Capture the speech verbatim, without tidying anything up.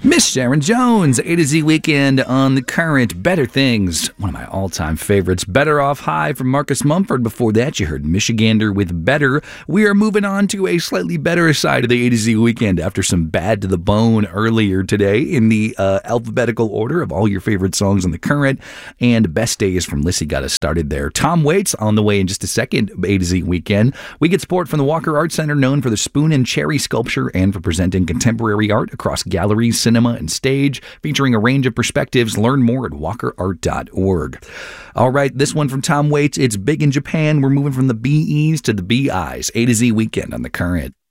Miss Sharon Jones, A to Z Weekend on The Current. Better Things, one of my all-time favorites. Better Off High from Marcus Mumford. Before that, you heard Michigander with Better. We are moving on to a slightly better side of the A to Z Weekend after some Bad to the Bone earlier today in the uh, alphabetical order of all your favorite songs on The Current. And Best Days from Lissy got us started there. Tom Waits on the way in just a second, A to Z Weekend. We get support from the Walker Art Center, known for the spoon and cherry sculpture and for presenting contemporary art across galleries, cinema, and stage, featuring a range of perspectives. Learn more at walker art dot org. All right, this one from Tom Waits. It's big in Japan. We're moving from the B Es to the B Is. A to Z Weekend on The Current.